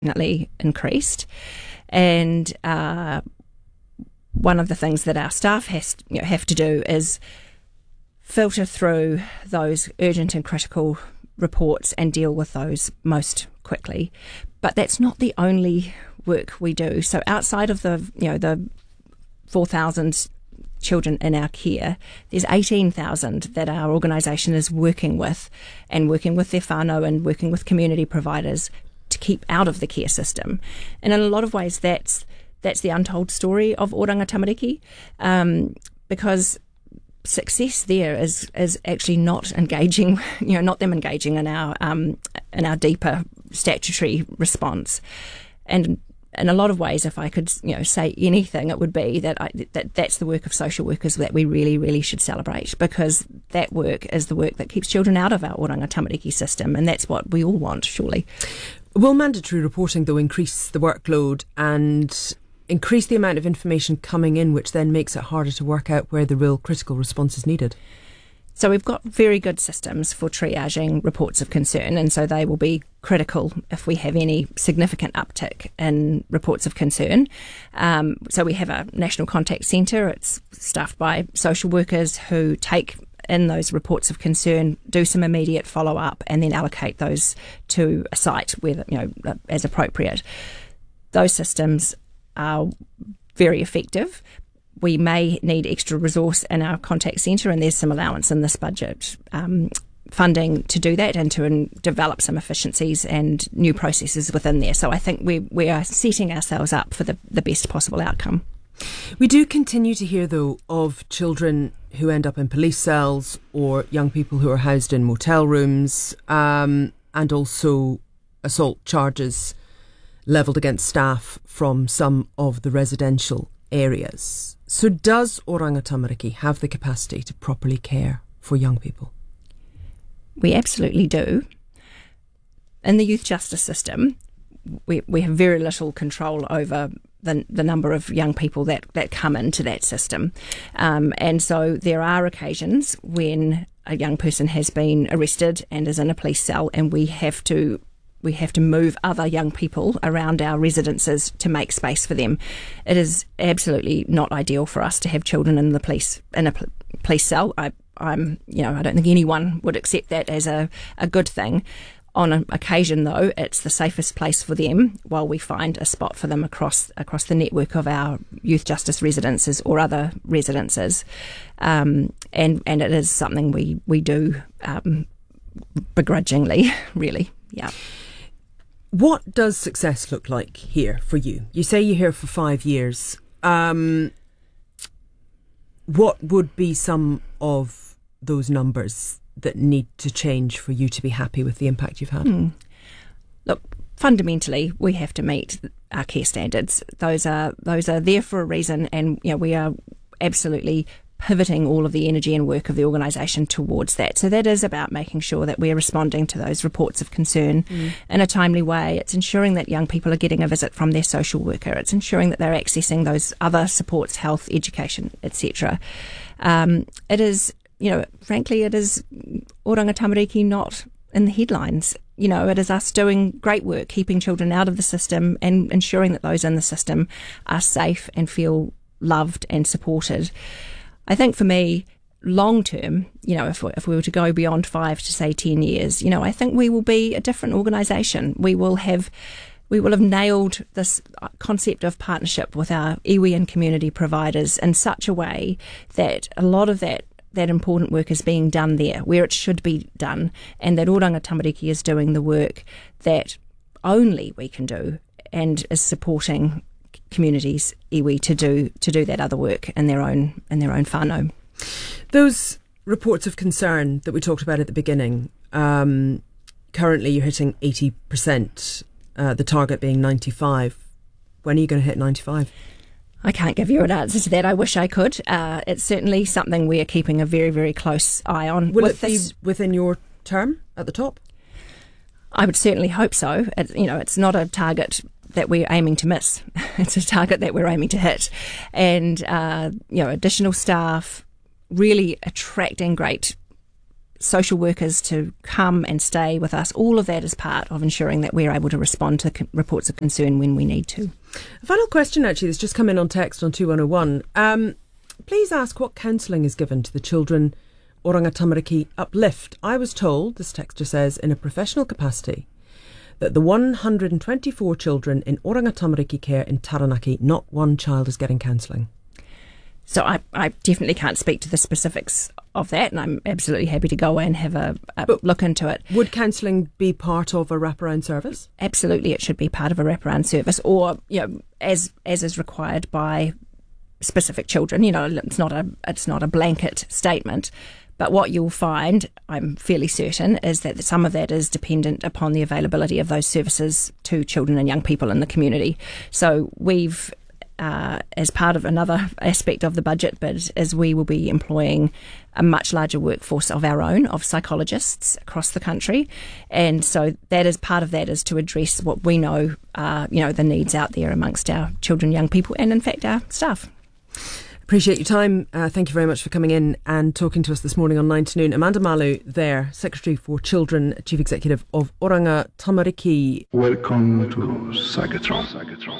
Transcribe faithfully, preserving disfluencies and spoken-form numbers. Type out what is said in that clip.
definitely increased. And uh, one of the things that our staff has you know, have to do is filter through those urgent and critical reports and deal with those most quickly. But that's not the only work we do. So outside of the you know the four thousand children in our care, there's eighteen thousand that our organisation is working with, and working with their whānau and working with community providers to keep out of the care system. And in a lot of ways, that's that's the untold story of Oranga Tamariki, um, because success there is is actually not engaging, you know, not them engaging in our um, in our deeper statutory response. And in a lot of ways, if I could, you know, say anything, it would be that I, that that's the work of social workers that we really, really should celebrate, because that work is the work that keeps children out of our Oranga Tamariki system, and that's what we all want, surely. Will mandatory reporting, though, increase the workload and increase the amount of information coming in, which then makes it harder to work out where the real critical response is needed? So we've got very good systems for triaging reports of concern, and so they will be critical if we have any significant uptick in reports of concern. Um, so we have a national contact centre. It's staffed by social workers who take in those reports of concern, do some immediate follow-up, and then allocate those to a site where, you know, as appropriate. Those systems are very effective. We may need extra resource in our contact centre, and there's some allowance in this budget um, funding to do that and to in, develop some efficiencies and new processes within there. So I think we we are setting ourselves up for the, the best possible outcome. We do continue to hear, though, of children who end up in police cells or young people who are housed in motel rooms, um, and also assault charges levelled against staff from some of the residential areas. So does Oranga Tamariki have the capacity to properly care for young people? We absolutely do. In the youth justice system, we we have very little control over the the number of young people that, that come into that system. Um, and so there are occasions when a young person has been arrested and is in a police cell, and we have to we have to move other young people around our residences to make space for them. It is absolutely not ideal for us to have children in the police in a police cell. I, I'm, you know, I don't think anyone would accept that as a, a good thing. On an occasion, though, it's the safest place for them while we find a spot for them across across the network of our youth justice residences or other residences. Um, and, and it is something we, we do um, begrudgingly, really, yeah. What does success look like here for you? You say you're here for five years. Um, what would be some of those numbers that need to change for you to be happy with the impact you've had? Hmm. Look, fundamentally, we have to meet our care standards. Those are those are there for a reason, and you know we are absolutely pivoting all of the energy and work of the organisation towards that. So that is about making sure that we're responding to those reports of concern mm. in a timely way. It's ensuring that young people are getting a visit from their social worker. It's ensuring that they're accessing those other supports, health, education, et cetera. Um, it is, you know, frankly, it is Oranga Tamariki not in the headlines. You know, it is us doing great work, keeping children out of the system and ensuring that those in the system are safe and feel loved and supported. I think for me, long term, you know, if we, if we were to go beyond five to say ten years, you know, I think we will be a different organisation. We will have, we will have nailed this concept of partnership with our iwi and community providers in such a way that a lot of that that important work is being done there where it should be done, and that Oranga Tamariki is doing the work that only we can do and is supporting communities iwi to do to do that other work in their own in their own whānau. Those reports of concern that we talked about at the beginning, um, currently you're hitting eighty percent, uh, the target being ninety-five. When are you going to hit ninety-five? I can't give you an answer to that. I wish I could. Uh, it's certainly something we are keeping a very, very close eye on. Will With it be this, within your term at the top? I would certainly hope so. It, you know, it's not a target that we're aiming to miss. It's a target that we're aiming to hit. And, uh, you know, additional staff, really attracting great social workers to come and stay with us. All of that is part of ensuring that we're able to respond to con- reports of concern when we need to. A final question, actually, that's just come in on text on two one oh one. Um, please ask what counselling is given to the children Oranga Tamariki Uplift. I was told, this texter says, in a professional capacity, that the one hundred twenty-four children in Oranga Tamariki care in Taranaki, not one child is getting counselling. So I, I definitely can't speak to the specifics of that, and I'm absolutely happy to go and have a, a look into it. Would counselling be part of a wraparound service? Absolutely, it should be part of a wraparound service, or you know, as as is required by specific children. You know, it's not a it's not a blanket statement. But what you'll find, I'm fairly certain, is that some of that is dependent upon the availability of those services to children and young people in the community. So we've Uh, as part of another aspect of the budget, but as we will be employing a much larger workforce of our own, of psychologists across the country. And so that is part of that is to address what we know are, you know, the needs out there amongst our children, young people, and in fact our staff. Appreciate your time. Uh, thank you very much for coming in and talking to us this morning on nine to noon. Amanda Malu there, Secretary for Children, Chief Executive of Oranga Tamariki. Welcome to Sagatron.